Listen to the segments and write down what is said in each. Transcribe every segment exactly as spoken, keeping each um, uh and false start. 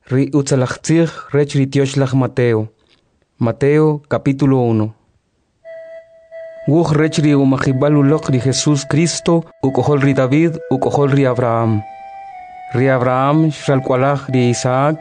Ri utzalachtzig rech ritioshlag Mateo. Mateo capítulo uno. Wuch rech ri umachibal ulok ri Jesús Cristo, ukohol ri David, ukohol ri Abraham. Ri Abraham shalkwalach ri Isaac,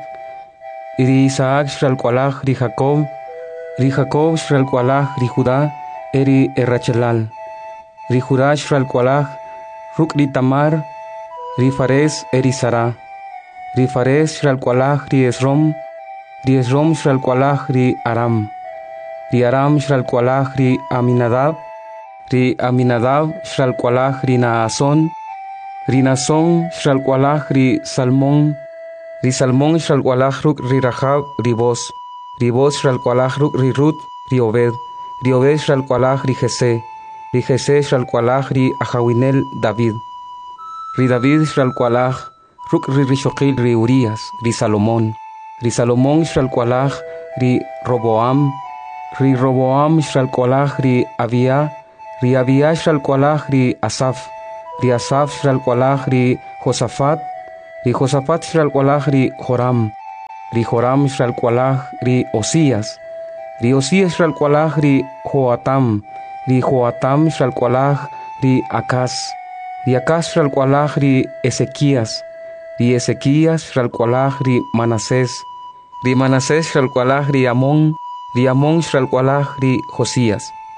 ri Isaac shalkwalach ri Jacob, ri Jacob shalkwalach ri Judá, eri Errachelal. Ri Judá shalkwalach ruk ri Tamar, ri Fares eri Sara. Ri Fares shalkwalach ri Esrom, ri Esrom shalkwalach ri Aram. Ri Aram shalkwalach ri Aminadab, ri Aminadab shalkwalach ri Naason, ri Naason shalkwalach ri Salmón, ri Salmón shalkwalach ruk ri Rahab ri Boz, ri Boz shalkwalach ruk ri Rut ri Obed, ri Obed shalkwalach ri Jesé, ri Jesé shalkwalach ri Ahawinel David, ri David shalkwalach ruk ri Rishoqil ri Urias, ri Salomón, ri Salomón shalkwalach ri Roboam, ri Roboam shalkwalach ri Abia, ri Abia shalkwalach ri Asaf, ri Asaf shalkwalach ri Josafat, ri Josafat shalkwalach ri Joram, ri Joram shalkwalach ri Osías, ri Osías shalkwalach ri Joatam, ri Joatam shalkwalach ri Acaz, ri Acaz shalkwalach ri Ezequías, ri Ezequías shalkwalach ri Manasés, ri Manasés shalkwalach ri Amón, ri Amón shalkwalach ri Josías,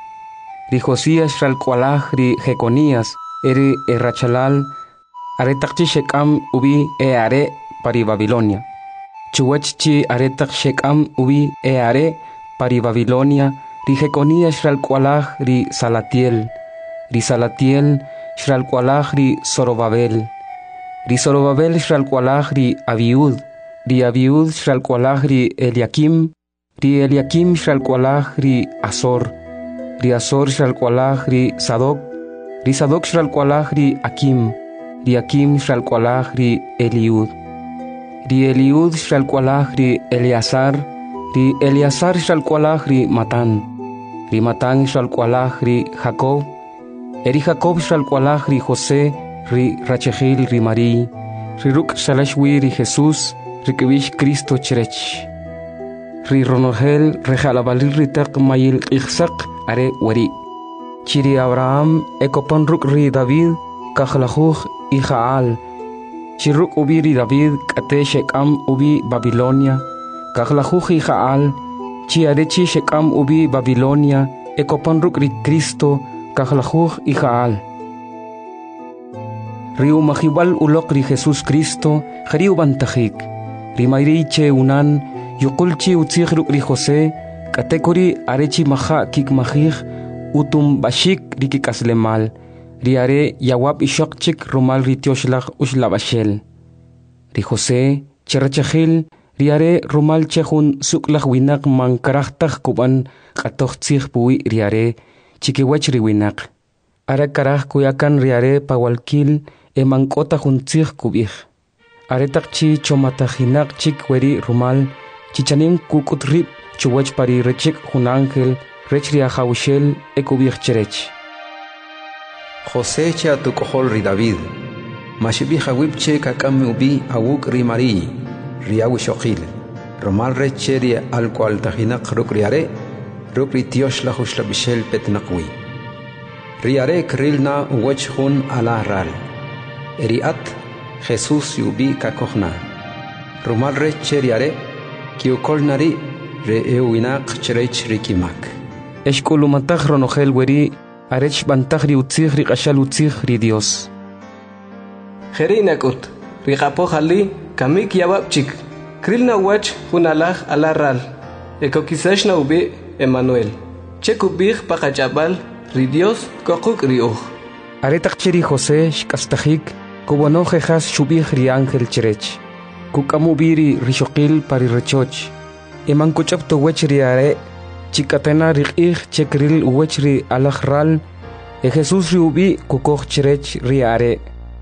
ri Josías shalkwalach ri Jeconías, eri Errachalal, aretakchi shekam ubi e are pari Babilonia. Chuwachchi aretak shekam ubi e are pari Babilonia, ri Jeconías shalkwalach ri Salatiel, ri Salatiel shalkwalach ri Zorobabel, ri Zorobabel shalkwalach ri Abiud, ri Abiud shalkwalach ri Eliakim, ri Eliakim shalkwalach ri Azor, ri Azor shalkwalach ri Sadoc, ri Sadoc shalkwalach ri Akim, ri Akim shalkwalach ri Eliud, ri Eliud shalkwalach ri Eleazar, ri Eleazar shalkwalach ri Matan, ri Matan shalkwalach ri Jacob, eri Jacob shalkwalach ri José, ri Rachegil ri Marí, ri Ruk shalashwi ri Jesús, ri Kibish Cristo cherech, ri Ronogel rejalabalil ri tak mayil ichsak are wari. Chiri Abraham ekopan ruk ri David kakhlajuj ijaal, chiruk ubi ri David kate shekam ubi Babilonia, kakhlajuj ijaal, chi arechi shekam ubi Babilonia, ekopan ruk ri Cristo kakhlajuj ijaal. Riu mahibal ulok ri Jesús Cristo, jariu bantajik, ri mayriche unan, yukulchi utzig ruk ri José, katekori arechi maha kik mahig, utum bashik ri kikaslemal, ri are yawab ishokchik rumal ri tioshlach ushlabashel. Ri José, cherachahil, ri are rumal chehun suklach winak man karachtach kuban katochtzig bui ri are, chikiwech ri winak. Ara karach kuyakan ri are pawalkil, e mankota juntzig kubij. Aretak chi chomatajinak chik weri rumal, chichanim kukutrip chuwech pari rechik jun ángel, rech ri ajawishel e kubij cherech. José che atukohol ri David, mashibi hawipche kakame ubi awuk ri Marí, ri awishoqil, rumal reche ri alkual tajinak ruk ri are, ruk ri tiosh la hushlabishel petnakwi. Ri are krilna uwech jun alahral. Eriat Jesús yubi kakohna. Rumal reche riare kiukol nari re euinak cherech rikimak. Eshkulumatach ronogel weri arech bantach ri utzig ri qashal utzig ri Dios. Jerinakut ri qapohali kamik yababchik. Krilna wach hunalaj alarral. Ekokisashna ubi Emmanuel. Chekubig pakachabal ri Dios kokuk ri uj. Aretak cheri José shkastajik, kubono jejas shubij ri ángel cherech. Kukamubiri rishoqil pari rechoch. Eman kuchap to wech ri are, chikatena riqij chekril wech ri alajral, e Jesús ri ubi kukoch cherech ri are.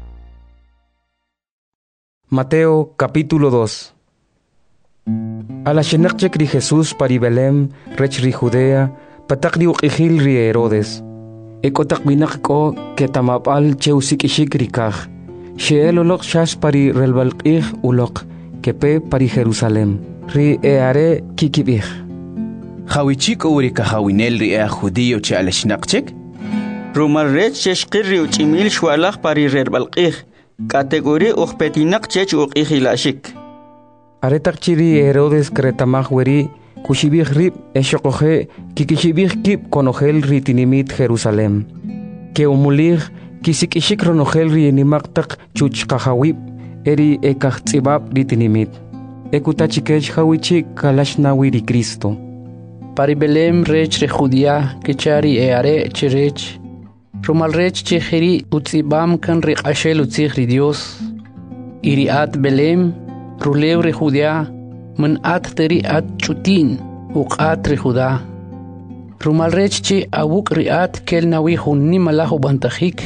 Mateo capítulo dos. Ala shenakchek ri Jesús pari Belém, rech ri Judea, patak ri uqijil ri Herodes. Ekotak winak ko ketamapal cheusikishik rikaj. Sheel ulok shas pari relbalqih ulok, kepe pari Jerusalem. Ri eare kikibich. Hawichik uri kahawinel ri ea judío che aleshnaqchek? Rumal rech cheshqirri uchimil shwalach pari rerbalqih. Categoría uqpetinak chech uqihilashik. Aretak chiri Herodes kretamaj weri kushibih rib eshokoje kikishibih kip konogel ritinimit Jerusalem. Que umulig kisikishik ronogel rienimaktak chuch kahawib eri ekachtzibab ritinimit. Ekutachikech hawichik kalashnawi Cristo. Pari Belém rech re Judía kechari eare cherech. Rumal rech chihiri utzibam kan ri qashel utzihri Dios. Iriat Belém ruleu re Judá man at teri at chutin uqat re Judá. Rumal rech chi awuk riat kel nawi hunni malahu bantajik.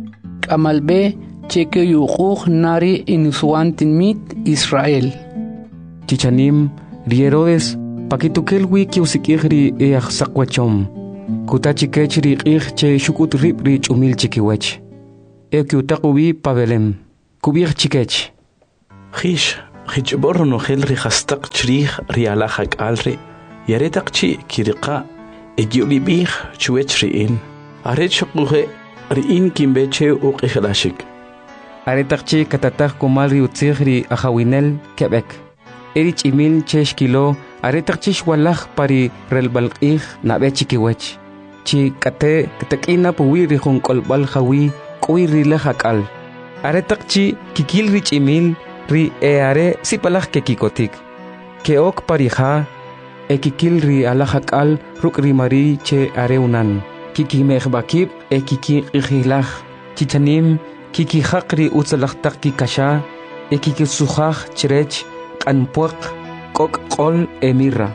Kamalbe cheke yuquq nari inusuantin mit Israel. Chichanim ri Herodes pakitukel wiki usikihri e axsakwachom. Kutachikech ri qih che shukut rib ri chumil chikiwech. E kiutaqubi Pavelem. Kubir chikech. Khish, khichbor no khel ri khastaq chrih ri alahak alri. Yaretak chi kiriqa egiubi bih chuech ri in. Aret shuquhe ri in kimbeche uqihilashik. Aretak chi katatak kumal ri utzih ri ahawinel Quebec. Erich imil cheshkilo aretak chi shwalaj pari relbalqih nabe chikiwech. Chi kate katakina puwi ri junkolbal hawi kuwi ri lehakal. Aretak chi kikil rich imil ri eare sipalaj kekikotik. Keok parija e kikil ri alahakal ruk ri mari che are unan. Kiki mehbakib e kiki qihilaj. Chichanim kiki haqri utzalajtak kikasha e kiki sujaj chirech anpuak kok qol emirra.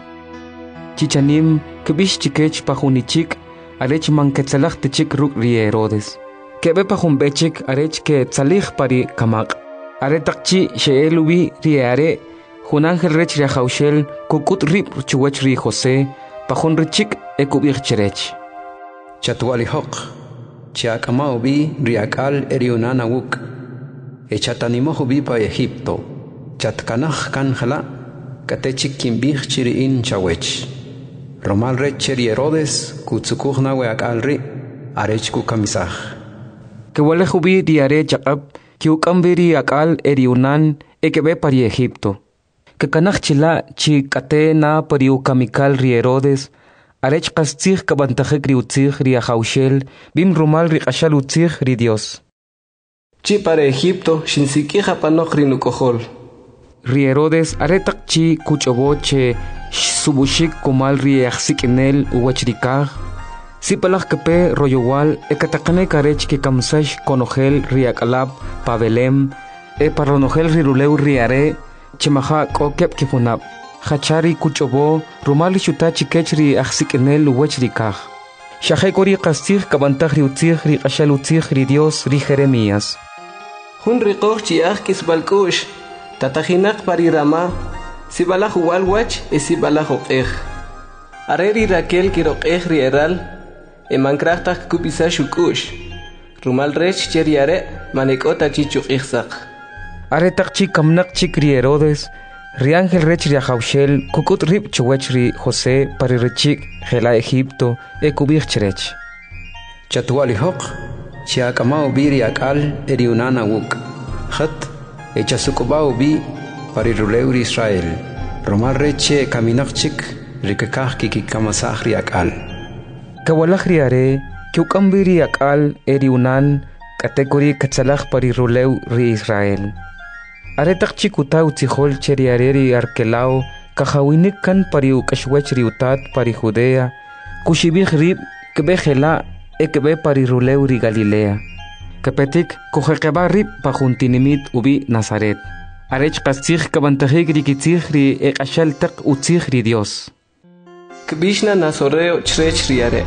Chichanim kibish chikech pajunichik arech manketsalaj tichik ruk ri Herodes. Kebe pajumbechik arech ke tsalij pari kamak. Aretakchi sheelubi ri are junangel rech ri haushel kukut rib chuwech ri José pajun richik ekubich cherech. Chatuali hoq chiakama ubi riakal eriunana wuk echatanimo ubi pa Egipto. Chatkanaj kanjala katechik kimbih chiriin chawech. Romal rech cheri Herodes kutsukuhna weakalri arech kukamisaj. Kewale hubi diare chakab kiukambiri akal eriunan ekebe pari Egipto. Kekanaj chila chi kate na pari ukamikal ri Herodes arech kastzih kabantajek ri utzih ri ahaushel bim romal ri qashal utzih ri Dios. Chi para Egipto shinsikija panok ri nukohol. Ri Herodes aretak chi kuchoboche subushik kumal ri axsikinel uwachrikaj. Sipalaj kepe royowal ekatakane karech ke kamsash konogel ri akalab Pavelem e paronogel ri ruleu ri are chimaja kokep kifunab. Hachari kuchobo rumali shutachi kech ri axsikinel uwachrikaj. Shahekori kastig kabantaj ri utzih ri qashal utzih ri Dios ri Jeremías. Hun riqoj chiaj kisbalkush. Tatajinak pari Rama, sibalaj walwach e sibalaj oqej. Areri Raquel kiroqej rieral, e mankrachtak kupisa shukush. Rumal rech cheriare manekota chichuqijsaq. Aretak chi kamnak chik ri Herodes, ri ángel rech ri ahaushel kukut rib chuwech ri José pari rechik gela Egipto e kubich cherech. Chatuali hoq chiakama ubi riakal eriunana wuk. Khat echasukubao bi pari ruleur Israel. Romal reche kaminakchik rikakaj kikikamasaj riakal. Kawalaj riare kiukambiri akal eriunan kategori katsalaj pari ruleu ri Israel. Aretak chikuta utzihol cheriare ri arkelao kajawinik kan pari ukashwech ri utat pari Judea kushibij rib kebe gela e kebe pari ruleu ri Galilea. Kepetik kujekeba rib pajuntinimit ubi Nazaret. Arech kastzih kabantajik rikitzih ri eqashal tak utzih ri Dios. Kbishna nazoreo chrech riare.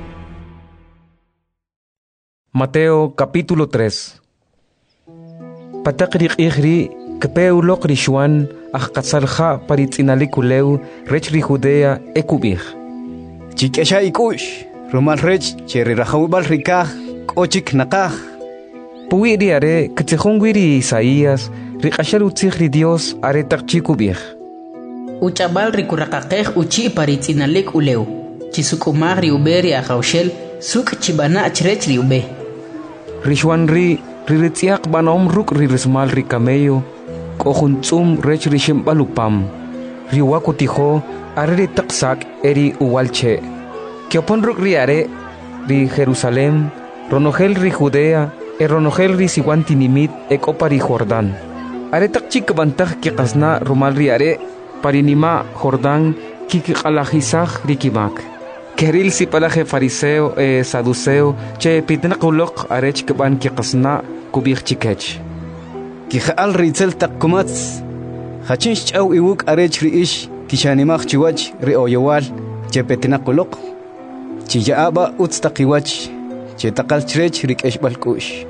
Mateo capítulo tres. Patak rik ihri kepeulok rishuan ajkatzalja paritzinalikuleu rech ri Judea ekubih. Chikesha ikush rumal rech cheri rahawibal rikaj kochik nakaj. Puwi riare ketzejongwiri Isaías riqashal utzig ri Dios are taqchiku bih. Uchabal rikuraqaqej uchi paritzinalik uleu. Chisukumag ri uberi ajaushel suk chibana achrech ri ube. Rishwan ri riritziak banom ruk rirismal ri camello. Kohuntzum rech rishim balupam. Riwaku tijo are ri taqsak eri uwalche. Kiopon ruk ri are ri Jerusalem. Ronogel ri Judea. E ronogel ri siwantinimit e kopari Jordán. Are taqchik bantag ki qasna rumal ri are. Parinima Jordán kikikalahisaj rikimak. Keril si palaje fariseo e saduceo che pitnakulok arech keban kikasna kubik chikech. Kihal ritzel takkumats. Hachinch chaw iwuk arech riish kishanimach chiwach ri oyowal che petnakulok. Chiyaaba utstakiwach che takal chrech rikesh balkush.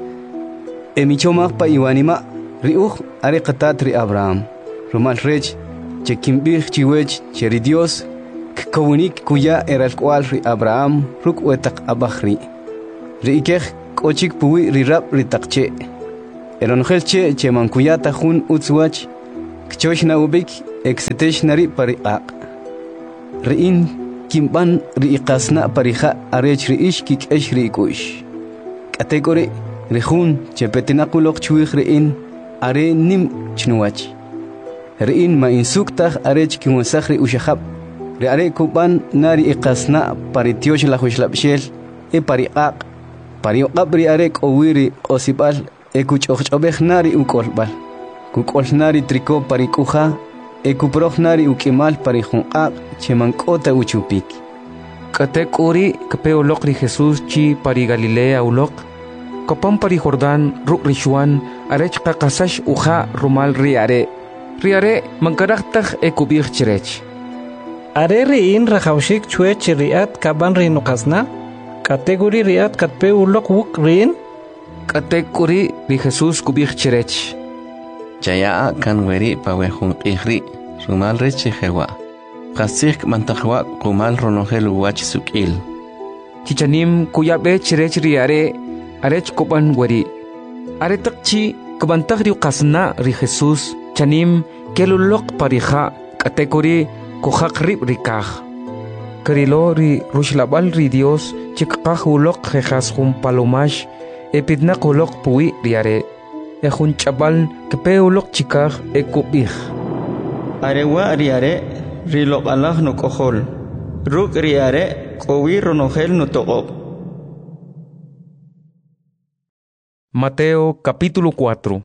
Emichomach pa iwanima riuch are qatat ri Abraham. Rumal rech che kimbih chiwech che ri Dios kawunik kuya eral kwal ri Abraham ruk wetak abakhri ri ikeh kochik puwi ri rap ri takche eron khelche che man kuya ta khun utswach kchosh na ubik exetesh nari pariqa ri in kimban ri iqasna pariha arech ri ish kik esh ri kush kategori ri khun che petinakulok chwih ri in are nim chnuwach Rin ma insuktaj arech kimusakri ushahab. Re are kuban nari iqasna paritiosh la hushlabshel e pariqaq. Pariqabri arek owiri osibal e kuchochobej nari ukolbal. Kukol nari triko parikuja e kuproj nari ukimal parijunqaq chemankota uchupik. Katek uri kapeo lokri Jesús chi pari Galilea ulok. Kopam pari Jordán ruk rishuan arech qaqasash uja rumal riare. Riare mankaraktaj e kubir chirech. Are riin rajaushik chuech riat kaban rinuqasna. Kategori riat katpe ulok wuk rin. Kategori ri Jesús kubir chirech. Chaya kan weri pawehun qihri. Rumal rechi jewa. Qasik mantajwa kumal ronogel wach sukil. Chichanim kuyabe chirech riare arech koban weri. Are takchi kubantaj ri qasna ri Jesús. Chanim kelulok parija kategori kohak rib rikaj. Karilo ri rushlabal ri Dios chikaj ulok jejas jun palomash epidnak ulok pui riare. E jun chabal kepe ulok chikaj e kubij. Arewa riare rilok alah no kohol. Ruk riare kowi ronogel no togob. Mateo capítulo cuatro.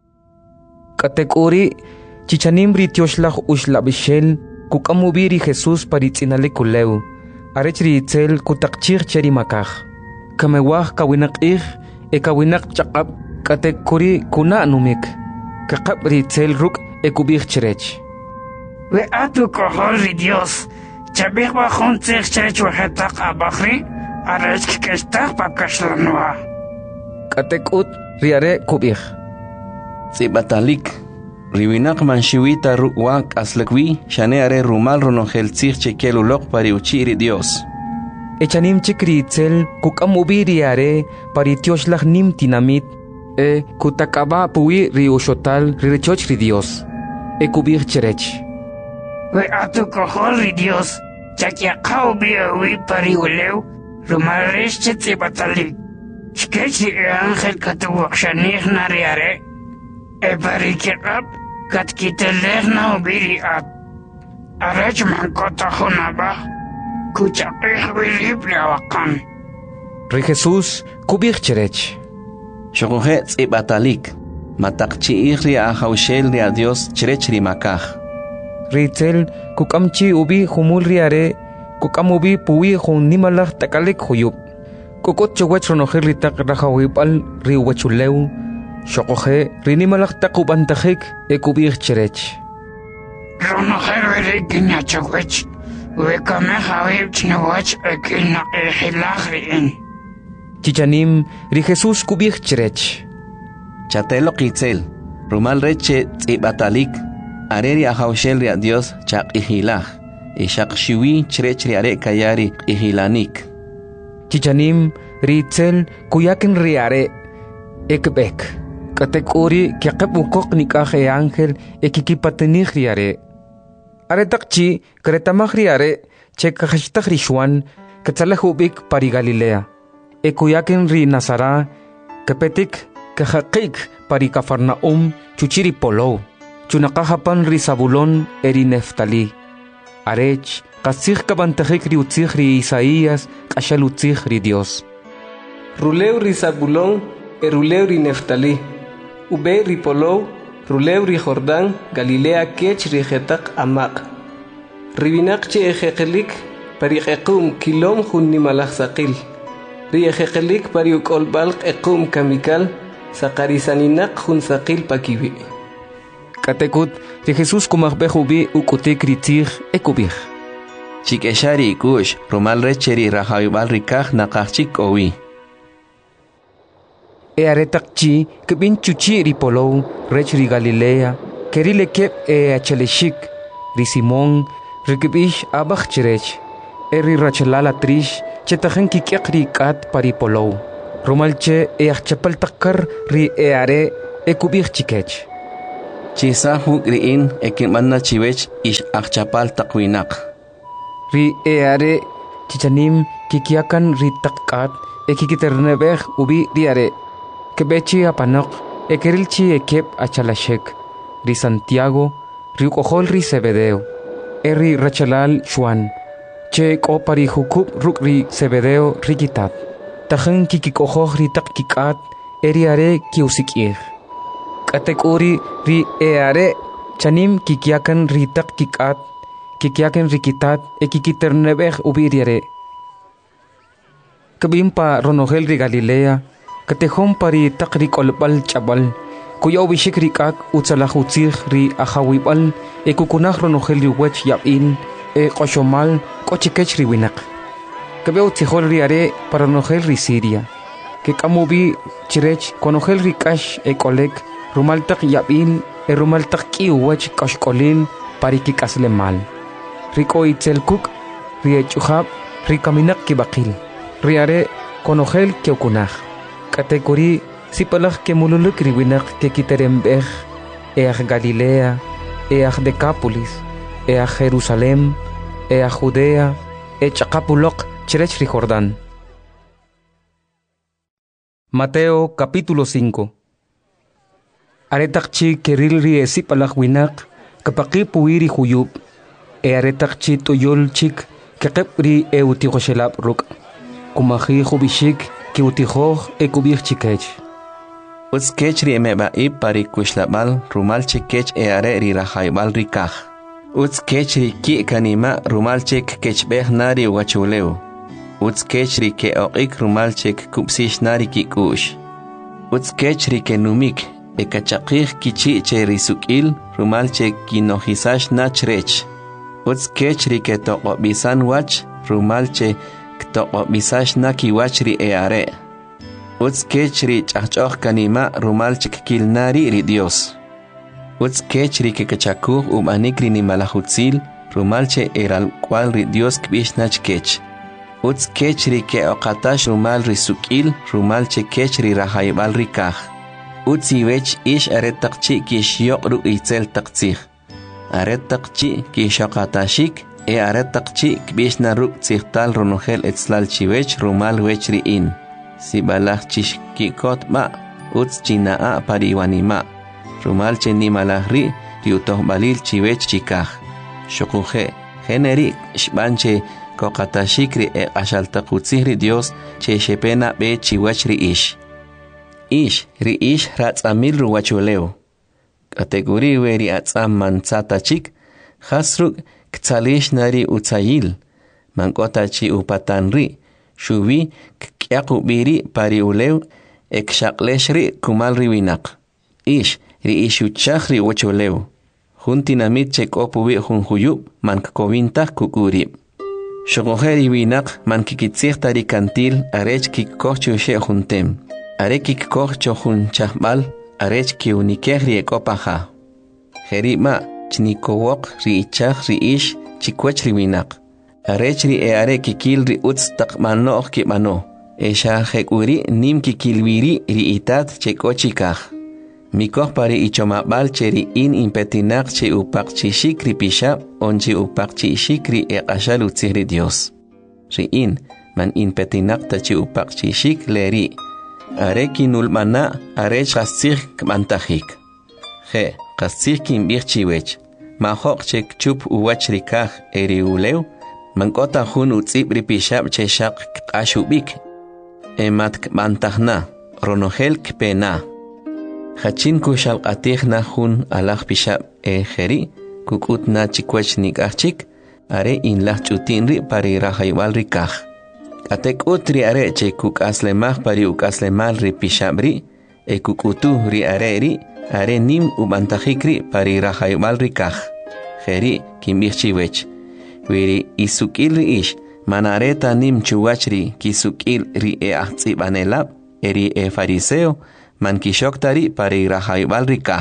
Kategori chichanim ritioshlag ushlabishel kukamubiri Jesús paritzinale kuleu arech ritzel kutakchir cherimakaj kamewaj kawinaqij e kawinaq chaqab kategori kuna numik kaqab ritzel ruk e kubij cherech we atu kohol ri Dios chabij bajun tzich cherech wahetaq abakhri arech kestaq pakashlanwa katekut riare kubij Zibatalik. Riwinak manshiwita ruwak aslakwi shane are rumal ronogel tzich chekelulok pari uchiri Dios. Echanim chikritzel kukamubiri are pari tioshlag nim tinamit e kutakaba pui riushotal rirechoch ri Dios. E kubir cherech. We atu kohol ri Dios chakiaqaw biawi pari uleu rumal resh chetzibatalik. Shkechi e angel katuwak shanih nariare. E barikirab kat kiteleh na ubiri ab. Arech mankota hunaba kuchaqih wirib liawakan. Ri Jesús kubir cherech. Shokohe tsibatalik. Matakchi ihri ahaushel de a Dios cherech rimakaj. Ritzel kukamchi ubi humul riare kukamubi pui hun nimalaj takalik huyub. Kukot chowach ronogel ritak rajawibal riwachuleu. Shokohe rinimalak takubantajik e kubir cherech. Ronogel weri ginyachowech. Wekame hawib chnawach e kilna e hilagriin. Chichanim ri Jesús kubir cherech. Chatelo kitzel. Rumal reche tsibatalik. Areri ahaushel ria Dios chak ihilaj. Ishak shiwi cherech riare kayari ihilanik. Chichanim ritzel kuyakin riare ekbek. katekuri kiaqab ukok nikah e ángel e kikipatenih riare. Are takchi kretamah riare che kahashtah rishwan katsalahubik pari Galilea. E kuyaken ri Nazara kepetik kahaqik pari Cafarnaum chuchiri polo. Chunakahapan ri Zabulón eri Neftali. Arech kasih kabantahik ri utzih ri Isaías kashal utzih ri Dios. Ruleu ri Zabulón e ruleu ri Neftali. Ube ri polo ruleu ri Jordán Galilea kech ri jetak amak. Ribinak che ejekelik pari equm kilom hun nimalach saqil. Ri ejekelik pari ukolbalq equm kamikal saqarisaninak hun saqil pakibi. Katekut ri Jesús kumahbehubi ukutik ritih ekubih. Chik eshari kush romal recheri rahayubal rikah nakachik owi. E aretakchi kebin chuchi ri polo rech ri Galilea kerile kep e acheleshik ri Simón rikibish abach chirech e ri rachelala trish chetajen kikiak ri kat pari polo romalche e achapal takkar ri e are e kubih chikech chisa huk riin e kinmanna chiwech ish achapal takwinak ri e are chichanim kikiakan ri takkat e kikiternebeh ubi ri are kebechi apanok e kerilchi e kep achalashek ri Santiago ri ukohol ri Zebedeo eri rachalal Juan che ko pari hukub ruk ri Zebedeo rikitat tajen kikikohoj ri takkikat eri are kiusikir katekuri ri e are chanim kikiakan ri takkikat kikiakan rikitat e kikiternebeh ubiriare kabimpa ronogel ri Galilea katejón pari takri kolbal chabal kuya ubishik rikak utzalahutzih ri ahawibal e kukunah ronogel ri wech yabin e koshomal kochikech ri winak kabe utzihol ri are para ronogel ri Siria ke kamubi chirech konogel ri kash e kolek rumaltak yabin e rumaltak ki wech kashkolin pari kikasle mal riko itzelkuk ri echuhab ri kaminak kibakil ri are konogel keukunah kategori si palak ke mululuk riwinak ke kiterembeh e a Galilea e a Decápolis e a Jerusalem e a Judea e chakapulok chirech ri Jordán. Mateo capítulo cinco. Aretakchi keril ri esi palak winak kapaki puiri huyub e aretakchi tuyol chik kekep ri e utihoshelap ruk kumahi hubishik ki utihoj e kubih chikech. Uts kech ri emeba i pari kushlabal rumal chikech e are ri rahaybal rikah. Uts kech ri ki kanima rumal chik kech beh nari wachuleu. Uts kech ri ke oqik rumal chik kupsish nari ki kush. Uts kech ri ke numik e kachakih kichi che risukil rumal chik kinohisash nachrech. Uts kech ri ke toqo bisan wach rumal che ktoqo bisash naki wach ri e are. Uts kech ri chachchoh kanima rumal chik kilnari ri Dios. Uts kech ri ke kachakuh umanik ri ni malahutzil rumal che eral cual ri Dios kbish nach kech. Uts kech ri ke oqatash rumal ri sukil rumal che kech ri rahaybal ri kah. Uts iwech ish aret taqchi kish yoq ru itzel taqtzih. Aret taqchi kish oqatashik e aret taqchi kbish na ru tzihtal ronogel etzlal chiwech rumal wech ri in. Si balah chish kikot ma uts chinaa pariwanima rumal cheni malahri riutoh balil chiwech chikah shokuje generi shbanche kokatashikri e ashaltakutzihri Dios che shepena be chiwech ri ish ish ri ish ratzamil ruwachuleo kategori weri atzam manzata chik hasruk ktsalish nari utzayil mankota upatanri shubi kyaku biri pari ulew ek shakleshri kumal riwinak ish ri ishu chakri wacholew juntinamit chek opubi junjuyub man kovintah kukuri shogojeri winak man kikitzih tari kantil arech kikkochu she juntem are kikkochu jun chahbal arech ki unikehri ekopaha herima chnikowok ri ichach ri ish chikwech riwinak arech ri e are kikil ri utz takmanoh ki mano Esha hekuri nim kikilwiri ri itat chekochikah. Mikoh pari ichomabal cheri in impetinak che upak chi shikri pishab onchi upak chi shikri e qashal utzihri Dios. Ri in man impetinak ta chi upak chi shik leri. Are kinulmana are chastzih kmantajik. Je, qastzih kinbih chiwech. Mahok chek chup uwach rikaj eri uleu. Mankota hun utzib ripishab che shak kashubik. Emat kmantajna, ronohel kpena. Hachin kushal qatih na hun alaj pishab e jeri, kukut na chikwech nikachik, are in lah chutinri pari rahaywal rikaj. Atek utri are che kuk aslemah pari uk aslemal ri pishabri, e kukutu ri are ri, are nim ubantajikri pari rahaywal rikaj. Jeri kimbih chiwech. Wiri isukil ri ish, manareta nim chuwachri kisukil ri e ahtsibanelab, eri e fariseo, man kishoktari pari rahaybal rikaj.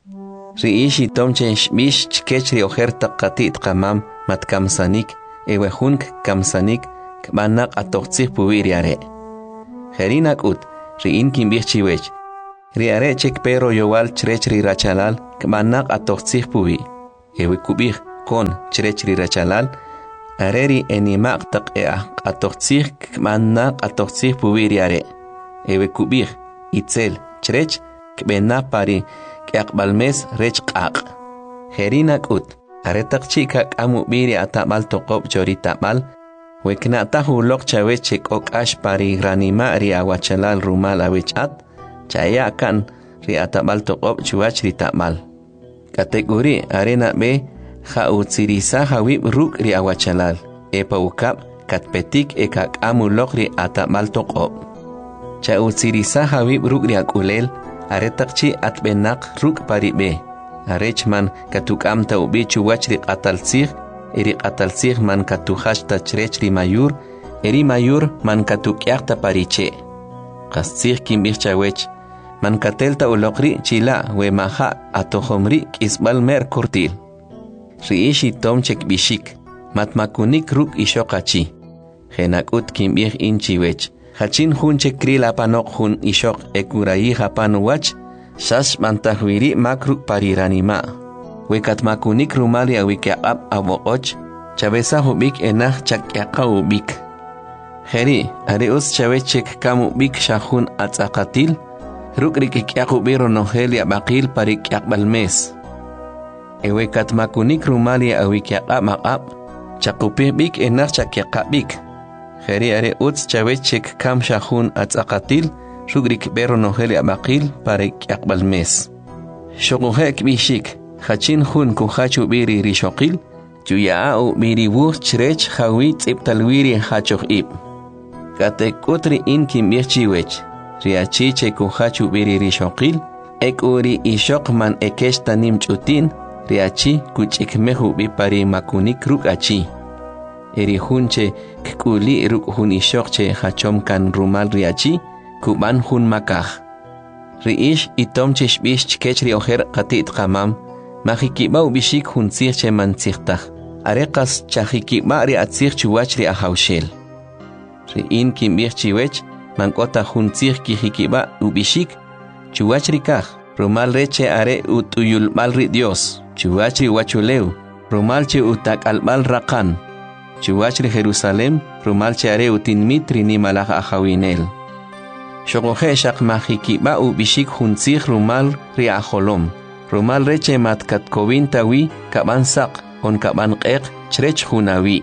Ri ishi tomchen shbish chkechri ojerta qatit qamam mat kamsanik, ewe hunk kamsanik, kmanak atoqtzih puwiri are. Jerinak ut, ri in kimbih chiwech. Ri are chek pero yowal chrech ri rachalal, kmanak atoqtzih puwi. Ewe kubih kon chrech ri rachalal, areri enimak tak ea atoqtzih kmanak atoqtzih puwiri are. Ewe kubih itzel chrech kbena pari kaqbalmes rech qaq. Jerinak ut, aretak chika kamu biri atamal toqob chori tamal, wekna tahu lok chawech chek ok ash pari ranima ri awachalal rumal awechat, chaya kan ri atamal toqob chuach ri tamal. Kategori arena be ha utsirisa hawib ruk ri awachalal, epa ukap katpetik e kakamu lok ri atamal toqob. Cha utsirisa hawib ruk ri akulel, aretakchi atbenak ruk pari be. Arechman katukam ta ubi chuwach ri qatalsih, eri qatalsih man katuhash ta chrech ri mayur, eri mayur man katukyaq ta pariche. Qastsih kimbih chawech, man katelta ulokri chila we maha atohomri kisbal mer kurtil. Ri ishi tom chek bishik, matmakunik ruk ishokachi. Genakut kimbih inchiwech. Hachin hun chekri lapanok hun ishok ekurayi hapanu wach, shas mantahwiri makruk pariranima. Wekat makunik rumali awikyaqab abokoch, chabesa hubik enah chakyaka ubik. Heri, areus chawe chek kamu bik shahun atzakatil, ruk rikikyakubiro nohelia bakil parikyakbalmes. Ewekat makunik rumali awikyaqab maqab, chakupih bik enah chakyakabik. Jeri are uts chawech chek kam shahun atzakatil, rugrik bero noheli abakil parek yakbalmes. Shokuhek bishik, hachin hun kuhachu biri rishokil, juyaau biri wuh chrech hawit iptalwiri hachoh ib. Katek utri in kim birchiwech, riachi che kuhachu biri rishokil, ek uri ishok man ekeshta nim chutin, riachi kuchik mehu bipari makunik rukachi. Eri hunche kuli ruk hun ishokche hachom kan rumal riachi, kuban hun makah. Riish itomche shbish chkechri oher qatit qamam, mahikibau bishik hun sirche man sirtah, arekas chahikiba ri atsir chuwach ri ahawshel. Riin kimbir chiwech, mankota hun sir kihikiba ubishik, chuwach ri kah, rumal reche are utuyul mal ri Dios, chuwach ri wachuleu, rumal che utak albal rakan. Chuwachri Jerusalem, rumal chare utin mitri ni malach ahawinel. Shokohe shak mahikiba u bishik hunzich rumal ri aholom. Rumal reche mat katkovin tawi kaban sak on kaban qeq chrech hunawi.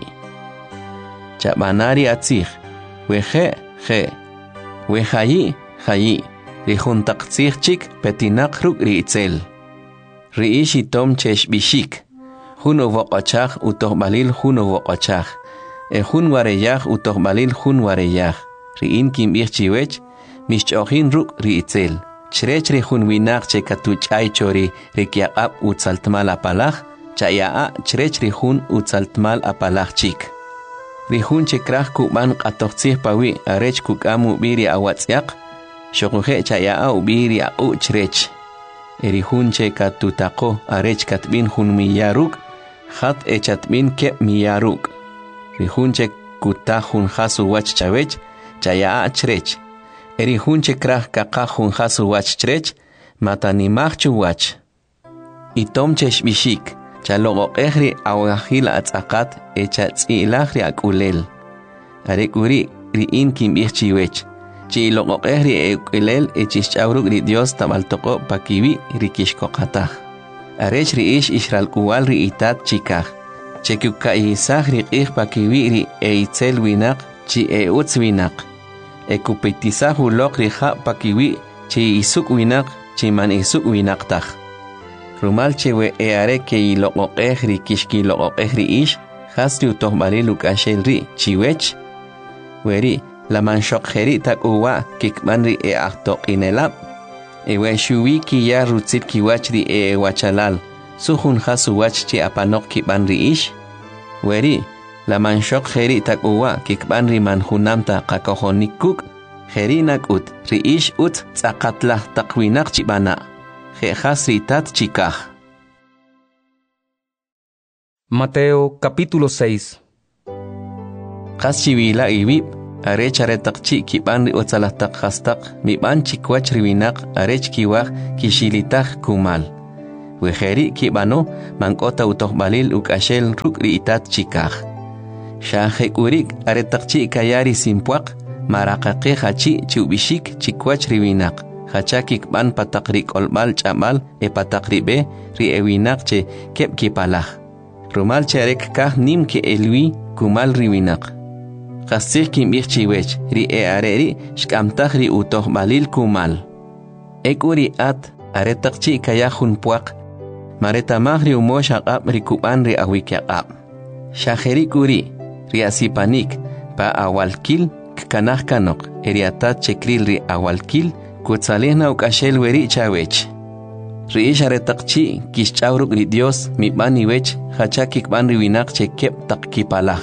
Chabanari atzich, wehe he, wehayi hayi, ri huntakzich chik petinak ruk ri itzel. Ri ishi tom chesh bishik. Hun uvoqachach utoh balil hun uvoqachach. E hun wareyach utoh balil hun wareyach. Riin kimbir chiwech, mishchochin ruk ri itzel. Chrech ri hun winach che katuchay chori rikyaqab utzaltmal apalach, chayaa chrech ri hun utzaltmal apalach chik. Ri hun che krach kuban qatoqtzih pawi arech kukamu biri awatziaq, shokuhe chayaa ubiri au chrech. Eri hun che katutako arech katbin hun miyaruk, Hat echatmin ke miyaruk. Rihunche kutahun hasu wach chawech, chaya chrech. Erihunche krah kakahun hasu wach chrech, matanimach chuwach. Itom cheshbishik, chalogo ehri awahil atzakat echa tzilahri akulel. Arekuri riin kim ichiwech. Chi logo ehri ekulel echishchauruk ri Dios tabaltoko pakiwi rikishkokatah. Arech riish ishral kuwal ri itat chikah. Chekuka isah ri ih pakiwi ri eitzel winak chi eutz winak. Ekupitisah ulok ri ha pakiwi chi isuk winak chi man isuk winak tah. Rumal chewe eare ke ilogo ehri kishki logo ehri ish hasri utohbali lukashel ri chiwech. Weri la manshok heri tak uwa kikmanri e ahtok inelap. Ewe shuwi ki ya rutzit ki wachri e wachalal. Suhun hasu wach chi apanok kikmanri ish. Weri la manshok heri tak uwa kikmanri manhunamta kakohonikuk. Heri nak ut ri ish ut tzakatlah takwinak chibana. He hasri tat chikah. Mateo capítulo seis. Kaschiwila ibib. Arech aretak chi kiban ri otsalahtak hastak miban chikwach riwinak arech kiwach kishilitak kumal. Weheri kibano mankota utohbalil ukashel ruk ri itat chikah. Shahek urik aretak chi kayari simpuak marakake hachi chubishik chikwach riwinak. Hachakik ban patakrik olbal chamal e patakribe ri ewinak che kep kipalah. Rumal cherek kah nim ke elwi kumal riwinak. Kasih kim ichiwech ri e areri shkamtah ri utoh balil kumal. Ekuri at aretak chi kayahun puak. Maretamah ri umosh aqab ri kuban ri awikyaqab. Shaheri kuri ri asipanik pa awalkil kanah kanok eriatat chekril ri awalkil kutsalihna ukashel weri chawech. Ri ish aretak chi kishchauruk ri Dios mibani wech hachakik ban ri winak chekep tak kipalah.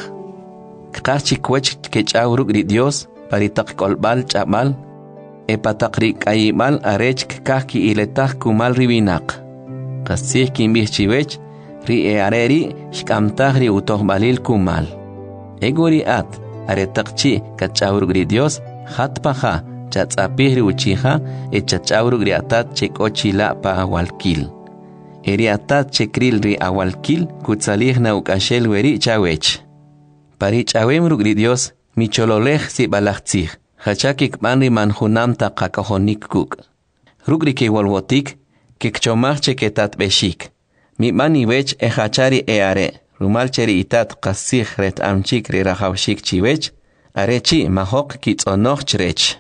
Kachi kwech kechawruk ri Dios paritak kolbal chamal e patakri kayimal arech kaki iletah kumal riwinak. Kasih kimbih chiwech ri e areri shkamtah ri utohbalil kumal. Eguri at aretak chi kachawruk ri Dios hatpaha chatzapih ri uchiha e chachawruk ri atat chekochila pa awalkil. Eri atat chekril ri awalkil kutsalih na ukashel weri chawech. Parich awem rugri Dios mi chololej si balachtzig. Hachakik manri manhunam ta kakahonik kuk. Rugri ke wolwotik kikchomach ketat beshik. Mi mani wech e hachari e are. Rumal cheri itat kasih ret amchik ri rahawshik chiwech. Are chi mahok kitzonoch chrech.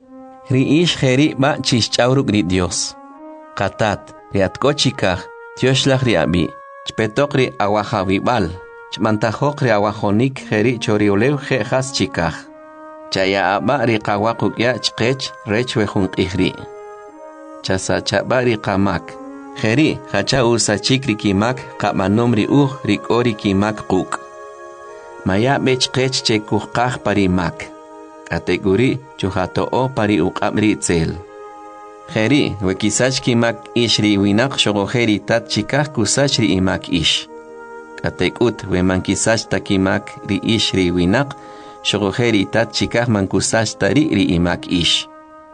Ri ish heri ba chischawruk ri Dios. Katat ri atkochikah tioshlach ri abi. Chpetok ri awahawibal. Mantajok ri awajonik heri chorioleu je has chikah. Chaya aba ri kawakuk ya chkech rech wejun ihri. Chasa chaba ri kamak. Heri hacha usa chikri kimak kamanom ri uh ri ori kimak kuk. Maya bech kech chekukah pari mak. Kategori chuhato o pari ukam ri tzel. Heri wekisach kimak ish ri winak shogoheri tat chikah kusach ri imak ish. Katekut we mankisach takimak ri ish ri winak shogoheri tat chikah mankusach tari ri imak ish.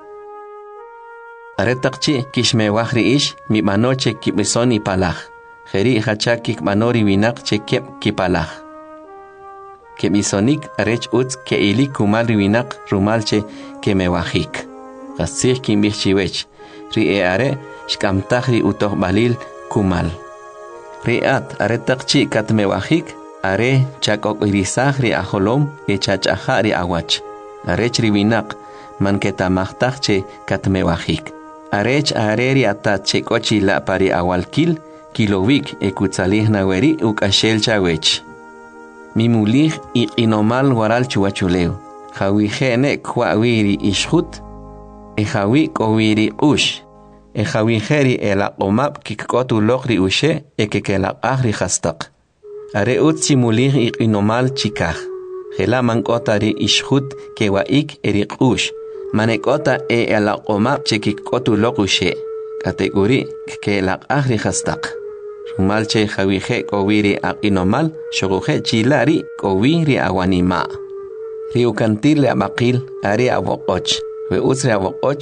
Aretakchi kishmewah ri ish mi manoche kibisoni palah. Heri hachakik manori winak chekep kipalah. Kebisonik arech uts ke ili kumal ri winak rumalche kemewahik. Kasih kimbih chiwech ri e are shkamtah ri utoh balil kumal. Riat aretakchi katmewahik are chakok irisah ri aholom e chachaha ri awach. Arech ri winak man ketamahtache katmewahik. Arech are ri atat chekochi la pari awalkil kilowik e kutsalih naweri ukashel chawech. Mimulih i inomal waral chuachuleu. Hawi hene kwa wiri ishut e hawi kowiri ush. E hawiheri e la omap kikotu lokri ushe e keke la ahri hastak. Are utsi mulih ik inomal chikah. Hela mankota ri ishhut kewa ik erik ush. Manekota e la omap chekikotu lok ushe. Kategori keke la ahri hastak. Rumalche hawihe kowiri ak inomal shoguhe chilari kowiri awanima. Riukantir le amakil are awokoch. We utsre awokoch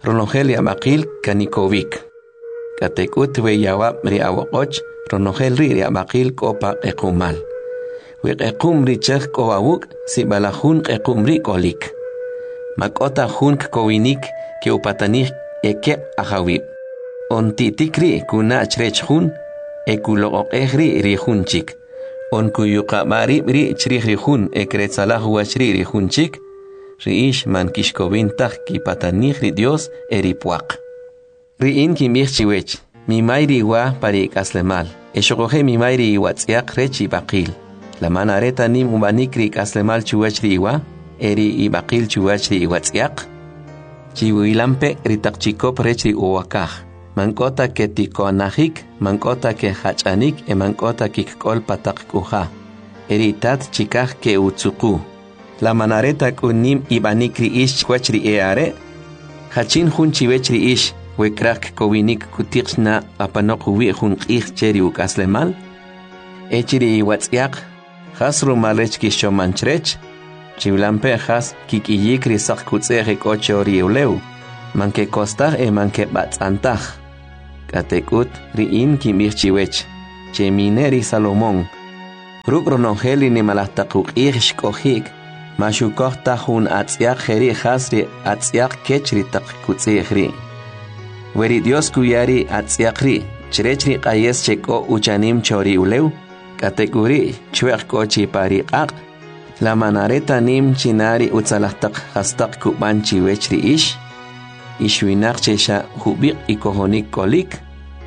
ronogel yamaqil kanikovik. Katekut we yawab ri awokoch, ronogel ri yamaqil kopa ekumal. Wik ekum ri chek kowawuk, si balahun ekum ri kolik. Makota hunk kowinik ke upatanik eke ahawib. On titikri kuna chrech hun, ekulo ehri ri hunchik. On kuyuka marib ri chrich ri hun ekretsalah wachri ri hunchik. Riish man kishkovintach ki patanik ri Dios eripuak. Riin ki mirchiwech, mi mayri wa pari kaslemal. Eshokohe mi mayri wa tsiak rechi bakil. La manareta nim ubanikri kaslemal chuwech ri wa, eri ibakil chuwech ri wa tsiak. Chiwilampe ritak chikop rechi uwakah. Mankota ke tikonahik, mankota ke hachanik, e mankota kikol patak kuha. Eritat chikah ke utsuku. La manareta kunim ibanikri ish kwachri eare. Hachin hun chiwechri ish, wekrak kowinik kutiksna apanok wi hun ich cheri ukaslemal. Echiri iwatsiak, hasru malech kishomanchrech. Chiwlampe has kikiyikri sak kutsere kochori uleu. Manke kostah e manke batzantah. Katekut riin kimirchiwech. Chemineri Salomón. Rukronongeli ni malahtakuk ish kohik. Mashukoh tahun atziak heri hasri atziak kechri tak kutzihri. Weri Dios kuyari atziakri, chrechri qayes cheko uchanim chori uleu, kategori chuek kochi pari ak, la manareta nim chinari utzalahtak hastak kubanchi wechri ish, ishwinak chesha hubik ikohonik kolik,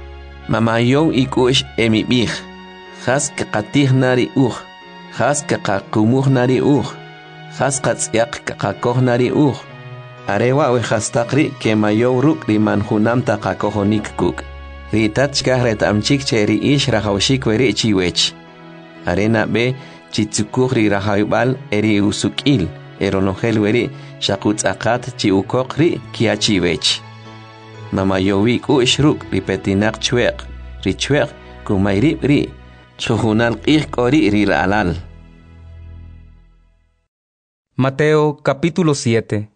mamayon ikush emibich, has kakatih nari uj, has kakakumuh nari uj, Haskats yak kakakoj nari uj. Arewa we hastakri ke mayo ruk ri manhunam ta kakohonik kuk. Ritat chkahret amchik cheri ish rahawshik weri chiwech. Arena be chitsukuj ri rahawibal eri usukil. Eronogel weri shakutz akat chi ukok ri kia chiwech. Mamayowik u ishruk ri petinak chwek. Ri chwek kumayrib ri. Chuhunal qih kori ri alal. Mateo capítulo siete.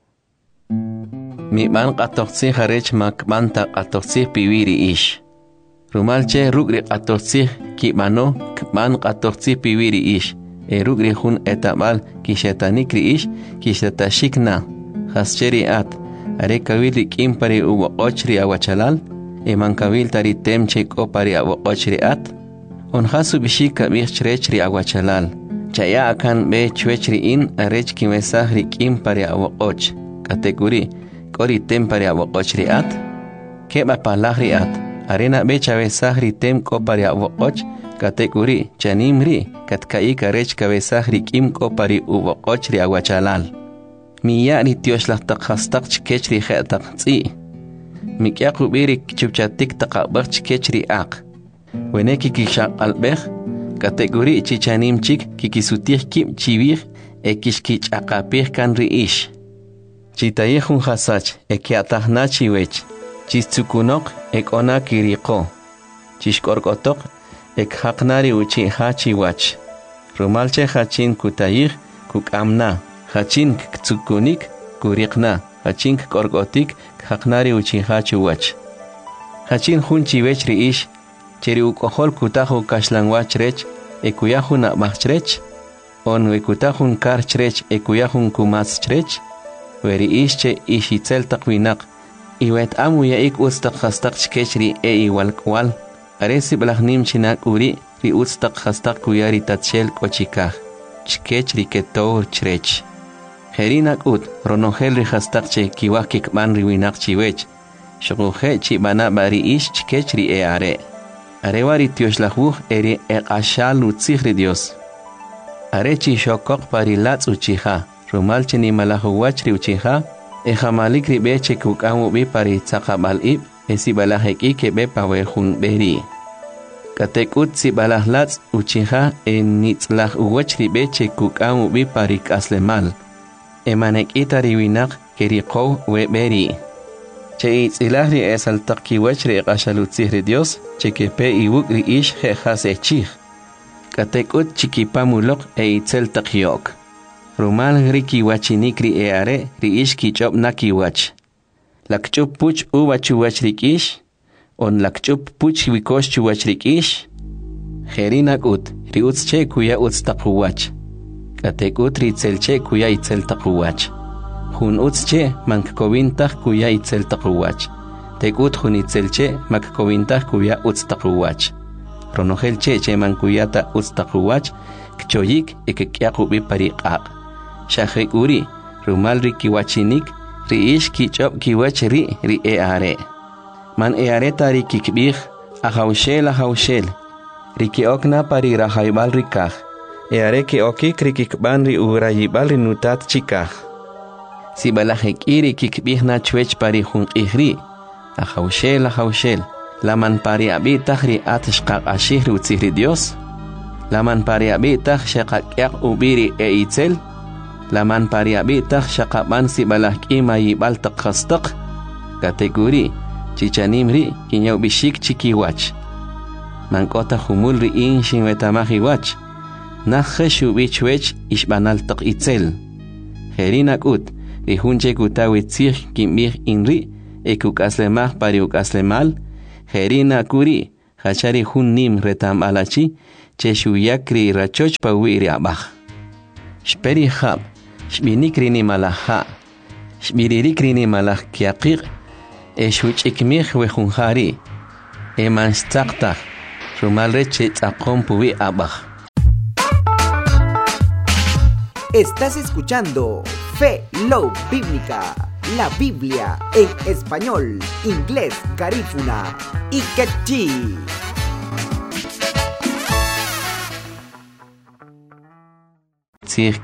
Mi man qatoqsi harech mak manta qatoqsi piwiri ish. Rumalche rugri qatoqsi ki mano man qatoqsi piwiri ish. E rugri hun etabal ki shetanikri ish ki shetashikna. Hascheri at. Are kawili kimpari uwa ochri awachalal. E man kawil tari temche kopari awa ochri at. On hasu bishika mirchrechri awachalal. Chaya akan be chwechri in arech kimesahri kim pari awokoch. Kategori kori tem pari awokochri at. Keba palahri at. Arena be chavesahri tem ko pari awokoch. Kategori chanimri katkaik arech kavesahri kim ko pari uwokochri awachalal. Miyari tioshlahtak hastak chkechri khetak tzi. Mikyaku birik chupchatik takabak chkechri ak. Weneki kishak albech. Kategori chichanim chik kikisutir kim chivir e kishkich akapir kan riish. Chitayehun hasach e kiatahna chiwech. Chistsukunok ek ona kiriko. Chishkorkotok ek haknari uchi hachiwach. Rumalche hachin kutayih kukamna. Hachin ktsukunik kurikna. Hachin korkotik haknari uchi hachiwach. Hachin hun chiwech riish. Cheri ukohol kutahu kashlangwach rech, ekuyahun akmachrech, on wekutahun karchrech ekuyahun kumaschrech, weri ische ishitzel takwinak, iwet amu yaik ustak hastak chkechri e iwalkwal, aresi blahnim chinak uri ri ustak hastak kuyari tatchel kochikah, chkechri ketou chrech. Herinak ut, ronogel ri hastak che kiwah kikman riwinak chiwech, shokuhe chibana bari ish chkechri e are. Arewari tioshlahuj eri eqashal utzihri Dios. Arechi shokok pari latz uchiha, rumalche ni malahuwachri uchiha, e jamalikri beche kukamu bi pari tzakabal ib, e si balaheki ke be pawehun beri. Katekut si balah latz uchiha e nitzlah uwachri beche kukamu bi pari kaslemal. E manek itari winak kerikow we beri. Che itzilahri es al takiwachri eqashalutzihri Dios, che que pe iwukri ish jejas echich. Katekut chikipamulok e itzel takiok. Rumal riki wachinikri e are ri ish kichop nakiwach. lakchup puch uva chuwachrikish on lakchup puch wikosh chuwachrikish Jerinak ut riuts che kuya uts taquwach katek ut ritzel che kuya itzel taquwach hun uts che mankkovintah kuya itzel taquwach tek ut hun itzel che makkkovintah kuya uts taquwach ronogel che che mankuyata uts taquwach kchoyik ekekyaqubi pariqaq shahekuri rumal rikiwachinik riish kichop kiwach ri ri eare man eare tari kikbih ahawshel ahawshel Riki okna pari rahaibal rikah. Eare ke oki krikikban ri urayibal rinutat chikah. Si balahik iri kikbihna chwech pari hun ihri. Ahawshel ahawshel. Laman pari abitah ri atshqaq ashih ri utzihri Dios. Laman pari abitah shaqaq ubiri e itzel. Laman pari abitah shaqaban si balahik imayibal taqhastaq. Kategori chichanimri kinyaw bishik chikiwach. Mankota humul riin shin wetamahi wach. Nakhe bichwech ishbanal tok itzel. Herinak ut, rihunche kutawi tzir kimir inri, ekuk aslemah pariuk aslemal, herina kuri, hachari hun nim retam alachi, cheshuyakri rachoch pawiri abach. Shperi hab, shbinikrini malaha, shbiririkrini malah kiakir, eshuch ikmir wehunhari, eman staktak. Estás escuchando Fe Love Bíblica, la Biblia en español, inglés, garífuna y quechí.